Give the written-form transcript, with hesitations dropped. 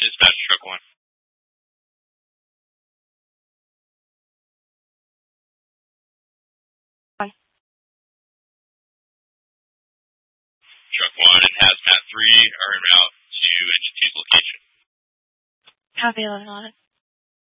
Dispatch truck 1. Truck 1 and Hazmat 3 are en route to Engine 2's location. Copy, 1111.